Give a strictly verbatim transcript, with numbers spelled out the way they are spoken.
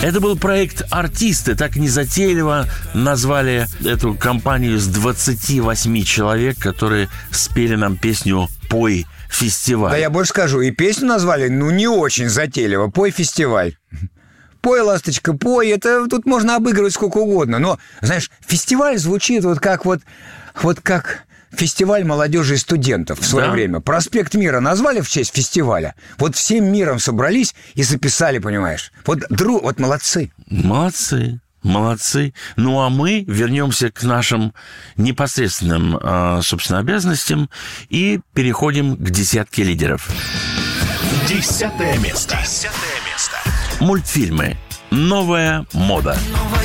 Это был проект «Артисты». Так незатейливо назвали эту компанию из двадцати восьми человек, которые спели нам песню «Пой фестиваль». Да я больше скажу, и песню назвали, ну, не очень затейливо. «Пой фестиваль». Пой, ласточка, пой. Это тут можно обыгрывать сколько угодно. Но, знаешь, фестиваль звучит вот как вот, вот как... Фестиваль молодежи и студентов в свое да? время. Проспект Мира назвали в честь фестиваля. Вот всем миром собрались и записали, понимаешь. Вот, дру... вот молодцы. Молодцы, молодцы. Ну, а мы вернемся к нашим непосредственным, собственно, обязанностям и переходим к десятке лидеров. Десятое место. Десятое место. Мультфильмы. Новая мода.